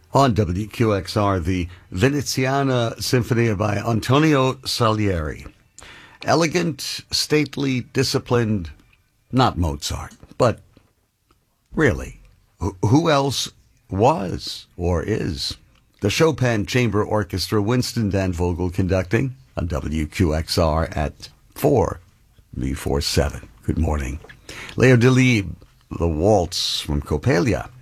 On WQXR, the Veneziana Symphony by Antonio Salieri. Elegant, stately, disciplined, not Mozart, but really, who else was or is? The Chopin Chamber Orchestra, Winston Dan Vogel conducting on WQXR at 4 before 7. Good morning. Leo Delibes, the Waltz from Coppelia.